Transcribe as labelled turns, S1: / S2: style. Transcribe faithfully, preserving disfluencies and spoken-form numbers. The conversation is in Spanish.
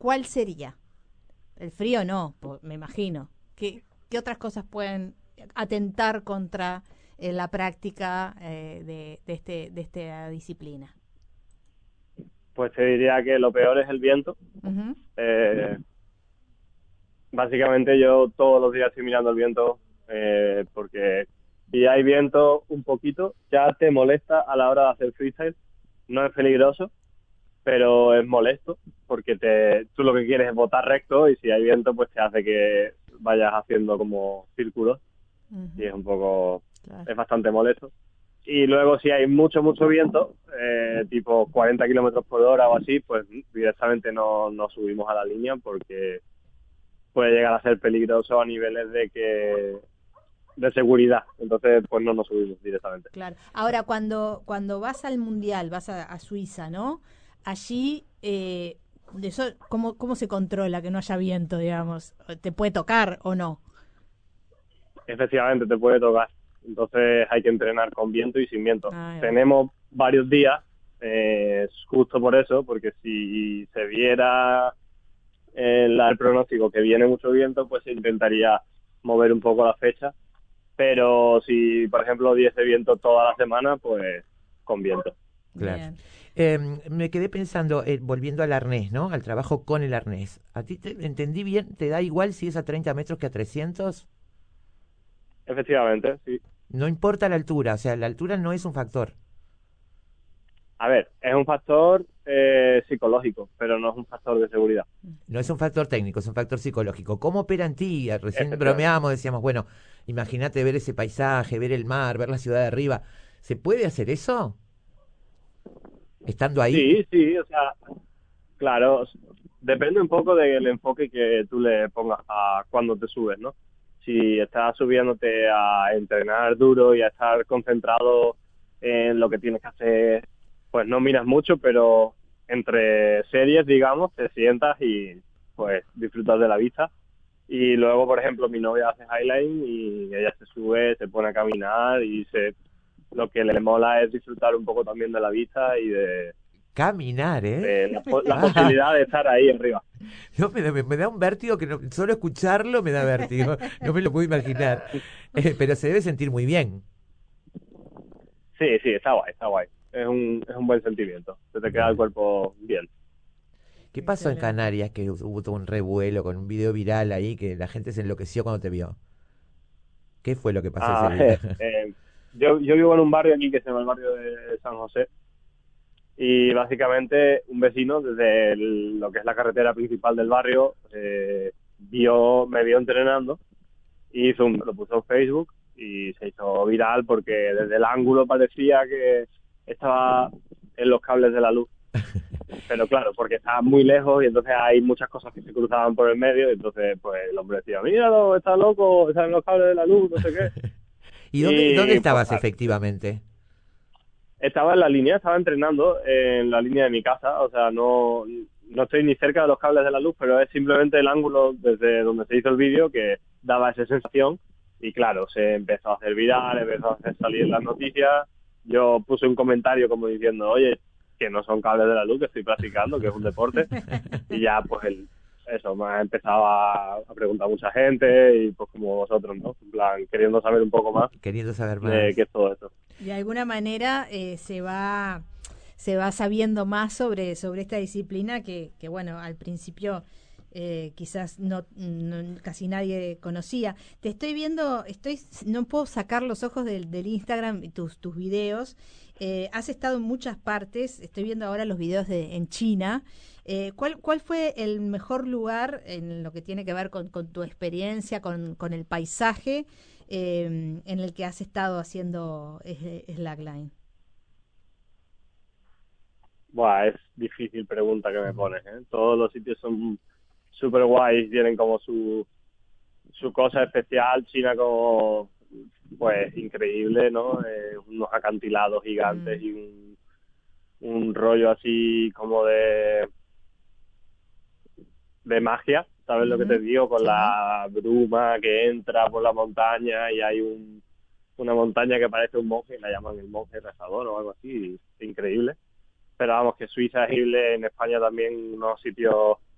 S1: ¿cuál sería? El frío no, me imagino. ¿Qué, qué otras cosas pueden atentar contra eh, la práctica eh, de, de, este, de esta disciplina?
S2: Pues te diría que lo peor es el viento.
S1: Uh-huh.
S2: Eh, básicamente yo todos los días estoy mirando el viento eh, porque si hay viento un poquito ya te molesta a la hora de hacer freestyle. No es peligroso, pero es molesto porque te, tú lo que quieres es botar recto y si hay viento pues te hace que vayas haciendo como círculos uh-huh. Y es un poco, claro. Es bastante molesto. Y luego si hay mucho, mucho viento, eh, tipo cuarenta kilómetros por hora o así, pues directamente no, no subimos a la línea porque puede llegar a ser peligroso a niveles de que de seguridad. Entonces, pues no nos subimos directamente.
S1: Claro. Ahora, cuando cuando vas al Mundial, vas a, a Suiza, ¿no? Allí, eh, de eso, ¿cómo, ¿cómo se controla que no haya viento, digamos? ¿Te puede tocar o no?
S2: Efectivamente, te puede tocar. Entonces hay que entrenar con viento y sin viento.
S1: Ah,
S2: Tenemos varios días, eh, justo por eso, porque si se viera el, el pronóstico que viene mucho viento, pues se intentaría mover un poco la fecha. Pero si, por ejemplo, diese viento toda la semana, pues con viento.
S3: Claro. Eh, me quedé pensando, eh, volviendo al arnés, ¿no? Al trabajo con el arnés. ¿A ti te entendí bien? ¿Te da igual si es a treinta metros que a trescientos?
S2: Efectivamente, sí.
S3: No importa la altura, o sea, la altura no es un factor.
S2: A ver, es un factor eh, psicológico, pero no es un factor de seguridad.
S3: No es un factor técnico, es un factor psicológico. ¿Cómo opera en ti? Recién bromeábamos, decíamos, bueno, imagínate ver ese paisaje, ver el mar, ver la ciudad de arriba. ¿Se puede hacer eso? ¿Estando ahí?
S2: Sí, sí, o sea, claro, depende un poco del enfoque que tú le pongas a cuando te subes, ¿no? Si estás subiéndote a entrenar duro y a estar concentrado en lo que tienes que hacer, pues no miras mucho, pero entre series, digamos, te sientas y pues disfrutas de la vista. Y luego, por ejemplo, mi novia hace highline y ella se sube, se pone a caminar y se lo que le mola es disfrutar un poco también de la vista y de...
S3: Caminar, ¿eh?
S2: De la, la posibilidad de estar ahí arriba.
S3: No, me, me, me da un vértigo que no, solo escucharlo me da vértigo. No me lo puedo imaginar. Eh, pero se debe sentir muy bien.
S2: Sí, sí, está guay, está guay. Es un, es un buen sentimiento. Se te queda el cuerpo bien.
S3: ¿Qué pasó en Canarias? Que hubo todo un revuelo con un video viral ahí que la gente se enloqueció cuando te vio. ¿Qué fue lo que pasó
S2: Ah,
S3: ese día?
S2: eh, eh, yo, yo vivo en un barrio aquí que se llama el barrio de San José. Y básicamente un vecino desde el, lo que es la carretera principal del barrio eh, vio, me vio entrenando y hizo un, lo puso en Facebook y se hizo viral porque desde el ángulo parecía que estaba en los cables de la luz. Pero claro, porque estaba muy lejos y entonces hay muchas cosas que se cruzaban por el medio y entonces pues el hombre decía, míralo, está loco, está en los cables de la luz, no sé qué.
S3: ¿Y dónde,
S2: y,
S3: dónde
S2: pues,
S3: estabas
S2: claro,
S3: efectivamente?
S2: Estaba en la línea, estaba entrenando en la línea de mi casa, o sea, no, no estoy ni cerca de los cables de la luz, pero es simplemente el ángulo desde donde se hizo el vídeo que daba esa sensación y claro, se empezó a hacer viral, empezó a hacer salir las noticias, yo puse un comentario como diciendo, oye, que no son cables de la luz, que estoy practicando, que es un deporte, y ya pues el, eso, me ha empezado a, a preguntar mucha gente y pues como vosotros, ¿no? En plan, queriendo saber un poco más.
S3: Queriendo saber más.
S2: De qué es todo esto.
S1: De alguna manera eh, se va se va sabiendo más sobre, sobre esta disciplina que, que bueno, al principio eh, quizás no, no casi nadie conocía. Te estoy viendo, estoy no puedo sacar los ojos del, del Instagram y tus, tus videos. Eh, has estado en muchas partes, estoy viendo ahora los videos de en China. Eh, ¿cuál, ¿Cuál fue el mejor lugar en lo que tiene que ver con, con tu experiencia, con, con el paisaje eh, en el que has estado haciendo slackline?
S2: Buah, es difícil pregunta que me pones, ¿eh? Todos los sitios son súper guays, tienen como su, su cosa especial. China como, pues, increíble, ¿no? Eh, unos acantilados gigantes mm. y un, un rollo así como de de magia, ¿sabes uh-huh. lo que te digo? Con sí. la bruma que entra por la montaña y hay un una montaña que parece un monje, la llaman el monje rezador o algo así, increíble. Pero vamos, que Suiza es increíble, en España también unos sitios